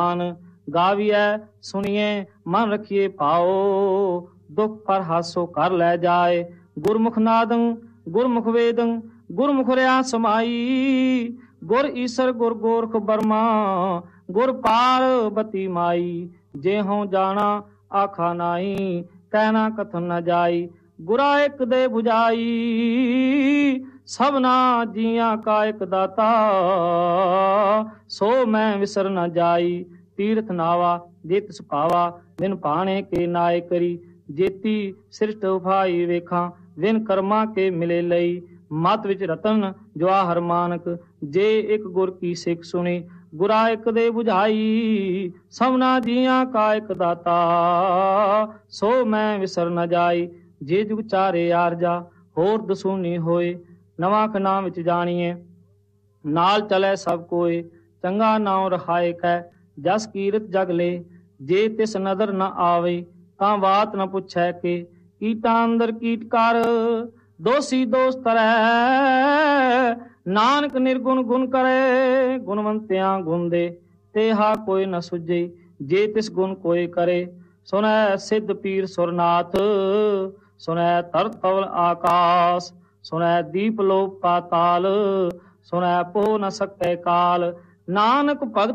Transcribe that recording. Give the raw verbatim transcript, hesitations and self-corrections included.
गाविए सुनिए मन रखिए पाओ, दुख पर हासो कर ले जाए। गुरमुख नादं गुरमुख वेदं गुरमुख रहा समाई, गुर ईसर गुर गोरख बर्मा गुर पार्वती माई। जे हों जाना आखा नाई, कहना कथन न जाई। गुरा एक दे बुझाई, सबना जिया का एक दाता, सो मैं विसर न जाई। तीर्थ नावा जे तिस पावा, बिन पाने के नाय करी। जेती सृष्ट उफाई वेखा, बिन कर्मा के मिले लई। मत विच रतन जवाहर मानक, जे एक गुर की सिख सुनी। गुरा एक दे बुझाई, सबना जिया का एक दाता, सो मैं विसर न जाई। जे जुग चारे आरजा, होर दसूनी होए। नवा खना विच जानिए, नाल चले सब कोए। चंगा नाम रखाए कै, जस कीरत जग ले। जे तिस नदर न आवे, तां बात न पुछै के। कीटा अंदर कीट कर, दोषी दोष तरੈ। नानक निर्गुण गुण करे, गुणवंतियां गुण दे। तेहा कोई न सुझे, जे तिस गुण कोई करे। सुनै सिद्ध पीर सुरनाथ, सुनै तरत तवल आकाश। सुनै दीप लोक पाताल, सुनै पो न सकै काल। नानक भगत